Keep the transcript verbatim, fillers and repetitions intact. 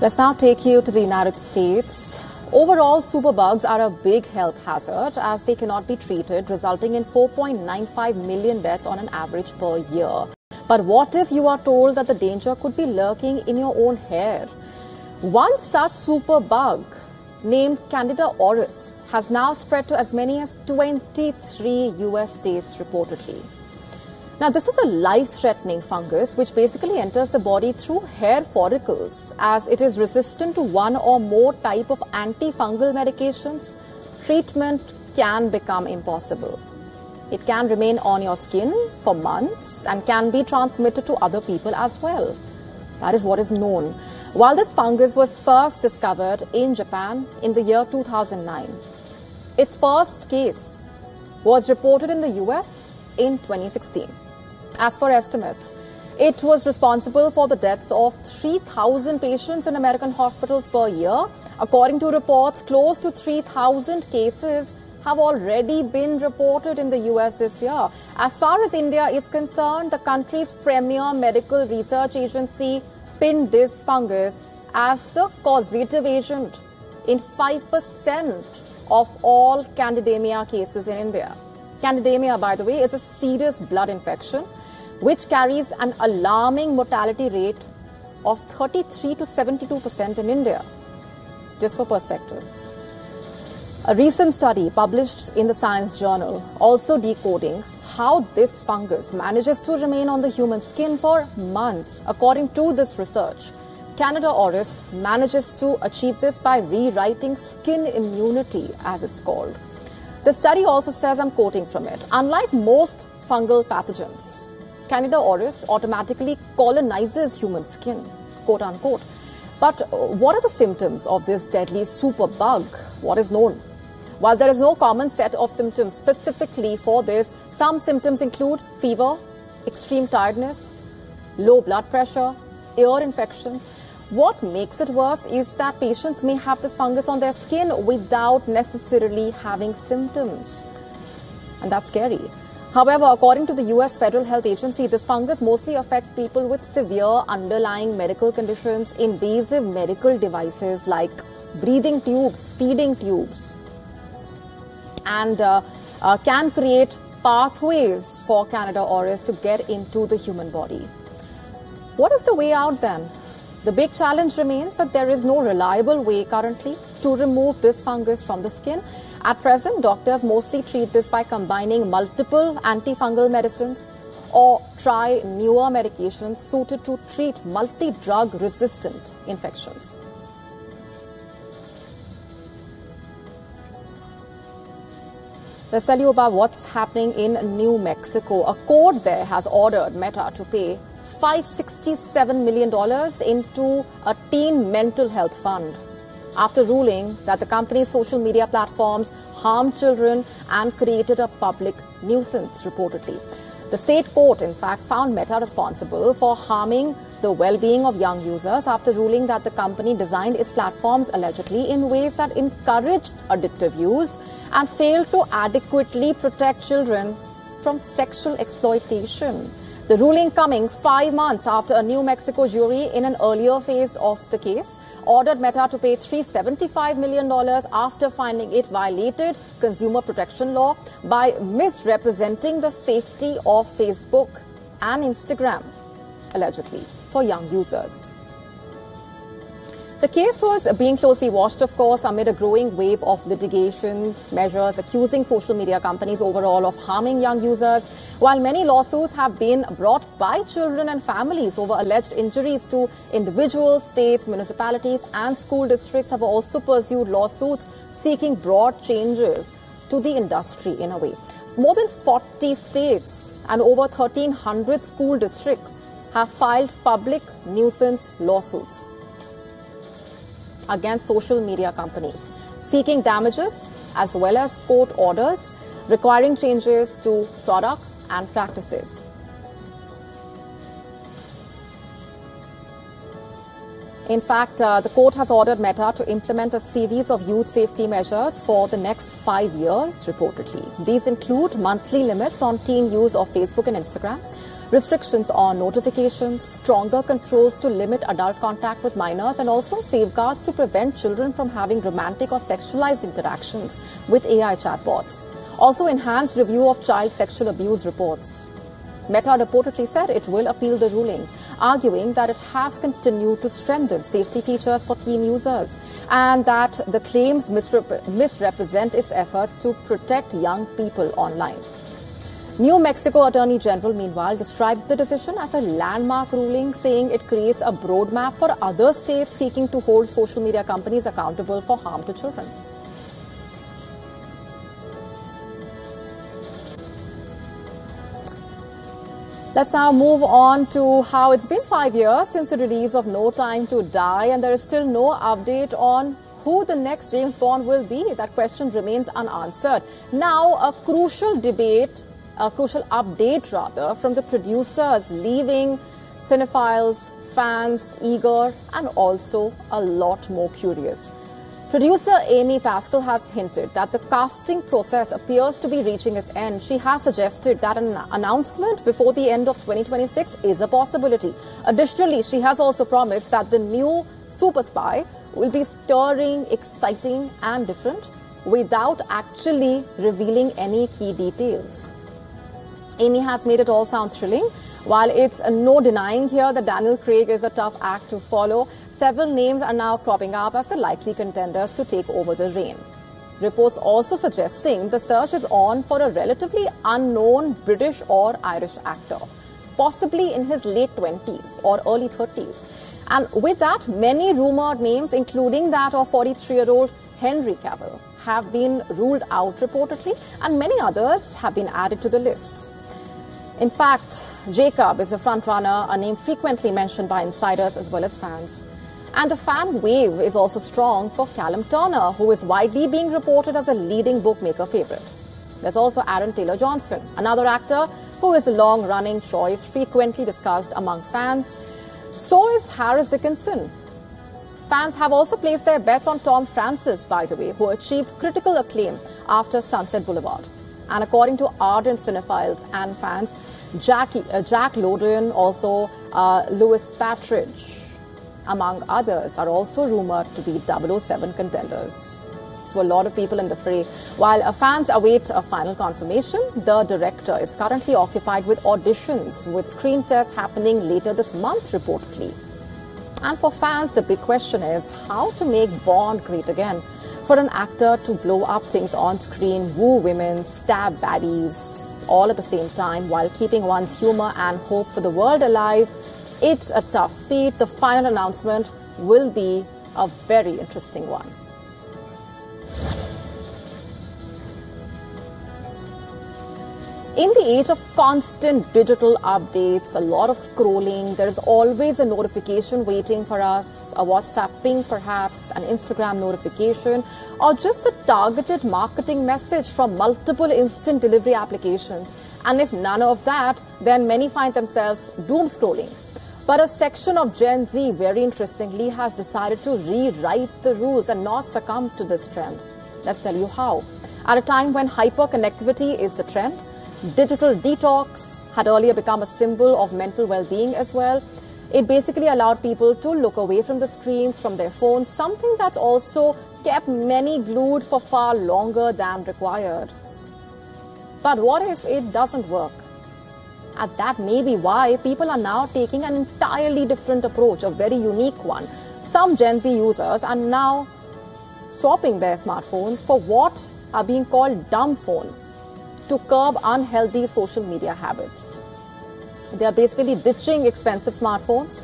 Let's now take you to the United States. Overall, superbugs are a big health hazard as they cannot be treated, resulting in four point nine five million deaths on an average per year. But what if you are told that the danger could be lurking in your own hair? One such superbug, named Candida auris, has now spread to as many as twenty-three U S states reportedly. Now, this is a life-threatening fungus which basically enters the body through hair follicles. As it is resistant to one or more type of antifungal medications, treatment can become impossible. It can remain on your skin for months and can be transmitted to other people as well. That is what is known. While this fungus was first discovered in Japan in the year two thousand nine, its first case was reported in the U S in twenty sixteen. As per estimates, it was responsible for the deaths of three thousand patients in American hospitals per year. According to reports, close to three thousand cases have already been reported in the U S this year. As far as India is concerned, the country's premier medical research agency pinned this fungus as the causative agent in five percent of all candidemia cases in India. Candidemia, by the way, is a serious blood infection which carries an alarming mortality rate of thirty-three to seventy-two percent in India. Just for perspective. A recent study published in the Science Journal also decoding how this fungus manages to remain on the human skin for months. According to this research, Candida auris manages to achieve this by rewriting skin immunity, as it's called. The study also says, I'm quoting from it, unlike most fungal pathogens, Candida auris automatically colonizes human skin, quote unquote. But what are the symptoms of this deadly superbug? What is known? While there is no common set of symptoms specifically for this, some symptoms include fever, extreme tiredness, low blood pressure, ear infections. What makes it worse is that patients may have this fungus on their skin without necessarily having symptoms. And that's scary. However, according to the U S Federal Health Agency, this fungus mostly affects people with severe underlying medical conditions, invasive medical devices like breathing tubes, feeding tubes, and uh, uh, can create pathways for Candida auris to get into the human body. What is the way out then? The big challenge remains that there is no reliable way currently to remove this fungus from the skin. At present, doctors mostly treat this by combining multiple antifungal medicines or try newer medications suited to treat multi-drug resistant infections. Let's tell you about what's happening in New Mexico. A court there has ordered Meta to pay five hundred sixty-seven million dollars into a teen mental health fund after ruling that the company's social media platforms harmed children and created a public nuisance, reportedly. The state court, in fact, found Meta responsible for harming the well-being of young users after ruling that the company designed its platforms allegedly in ways that encouraged addictive use and failed to adequately protect children from sexual exploitation. The ruling coming five months after a New Mexico jury in an earlier phase of the case ordered Meta to pay three hundred seventy-five million dollars after finding it violated consumer protection law by misrepresenting the safety of Facebook and Instagram, allegedly, for young users. The case was being closely watched, of course, amid a growing wave of litigation measures accusing social media companies overall of harming young users, while many lawsuits have been brought by children and families over alleged injuries to individuals. States, municipalities, and school districts have also pursued lawsuits seeking broad changes to the industry in a way. More than forty states and over thirteen hundred school districts have filed public nuisance lawsuits against social media companies, seeking damages as well as court orders requiring changes to products and practices. In fact, uh, the court has ordered Meta to implement a series of youth safety measures for the next five years, reportedly. These include monthly limits on teen use of Facebook and Instagram, restrictions on notifications, stronger controls to limit adult contact with minors, and also safeguards to prevent children from having romantic or sexualized interactions with A I chatbots. Also enhanced review of child sexual abuse reports. Meta reportedly said it will appeal the ruling, arguing that it has continued to strengthen safety features for teen users and that the claims misrep- misrepresent its efforts to protect young people online. New Mexico Attorney General, meanwhile, described the decision as a landmark ruling, saying it creates a roadmap for other states seeking to hold social media companies accountable for harm to children. Let's now move on to how it's been five years since the release of No Time to Die, and there is still no update on who the next James Bond will be. That question remains unanswered. Now, a crucial debate, a crucial update rather, from the producers, leaving cinephiles, fans eager and also a lot more curious. Producer Amy Pascal has hinted that the casting process appears to be reaching its end. She has suggested that an announcement before the end of twenty twenty-six is a possibility. Additionally, she has also promised that the new super spy will be stirring, exciting and different without actually revealing any key details. Amy has made it all sound thrilling. While it's no denying here that Daniel Craig is a tough act to follow, several names are now cropping up as the likely contenders to take over the reign. Reports also suggesting the search is on for a relatively unknown British or Irish actor, possibly in his late twenties or early thirties. And with that, many rumored names, including that of forty-three-year-old Henry Cavill, have been ruled out reportedly, and many others have been added to the list. In fact, Jacob is a frontrunner, a name frequently mentioned by insiders as well as fans. And the fan wave is also strong for Callum Turner, who is widely being reported as a leading bookmaker favourite. There's also Aaron Taylor-Johnson, another actor who is a long-running choice, frequently discussed among fans. So is Harris Dickinson. Fans have also placed their bets on Tom Francis, by the way, who achieved critical acclaim after Sunset Boulevard. And according to ardent cinephiles and fans, Jackie, uh, Jack Lowden, also uh, Louis Partridge, among others, are also rumored to be double oh seven contenders. So a lot of people in the fray. While uh, fans await a final confirmation, the director is currently occupied with auditions, with screen tests happening later this month, reportedly. And for fans, the big question is how to make Bond great again. For an actor to blow up things on screen, woo women, stab baddies, all at the same time while keeping one's humor and hope for the world alive, it's a tough feat. The final announcement will be a very interesting one. In the age of constant digital updates, a lot of scrolling, there is always a notification waiting for us, a WhatsApp ping perhaps, an Instagram notification, or just a targeted marketing message from multiple instant delivery applications. And if none of that, then many find themselves doom scrolling. But a section of Gen Z, very interestingly, has decided to rewrite the rules and not succumb to this trend. Let's tell you how. At a time when hyperconnectivity is the trend, digital detox had earlier become a symbol of mental well-being as well. It basically allowed people to look away from the screens, from their phones, something that also kept many glued for far longer than required. But what if it doesn't work? And that may be why people are now taking an entirely different approach, a very unique one. Some Gen Z users are now swapping their smartphones for what are being called dumb phones, to curb unhealthy social media habits. They are basically ditching expensive smartphones